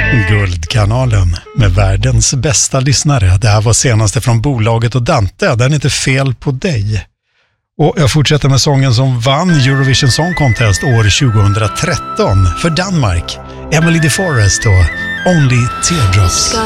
Guldkanalen med världens bästa lyssnare. Det här var senaste från Bolaget och Dante. Den är inte fel på dig. Och jag fortsätter med sången som vann Eurovision Song Contest år 2013 för Danmark. Emily de Forest och Only Teardrops.